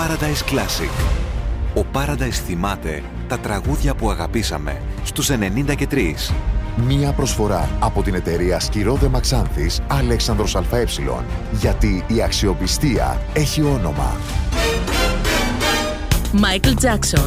Paradise Classic. Ο Paradise θυμάται τα τραγούδια που αγαπήσαμε στους 93. Μία προσφορά από την εταιρεία Σκυρόδε Μαξάνθης Αλέξανδρος ΑΕ. Γιατί η αξιοπιστία έχει όνομα. Michael Jackson,